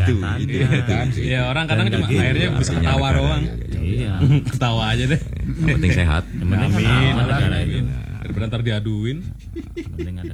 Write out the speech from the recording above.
kesehatan. Ya orang kadang cuma akhirnya bisa ketawa doang. Iya. Ketawa aja deh. Yang penting sehat. Yang penting Amin. negara ini. Daripada ntar diaduin. Yang penting ada